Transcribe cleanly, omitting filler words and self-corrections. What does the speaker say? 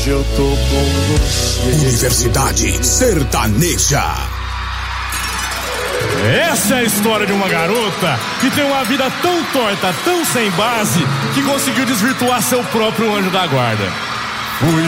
hoje eu tô com você. Universidade Sertaneja. Essa é a história de uma garota que tem uma vida tão torta, tão sem base, que conseguiu desvirtuar seu próprio anjo da guarda. Fui